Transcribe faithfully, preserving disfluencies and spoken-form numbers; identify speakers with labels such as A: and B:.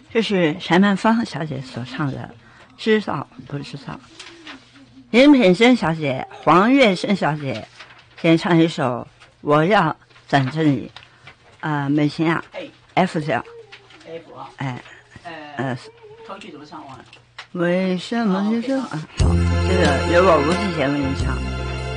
A: 这是陈曼芳小姐所唱的《知道不知道》。林品珍小姐、黄月生小姐先唱一首《我要等着你》。啊，美琴啊 ，F 调
B: ，F 啊，
A: 哎，
B: 呃，头曲怎么唱完？
A: 为什么你说啊？好，这个由我吴志贤为您唱。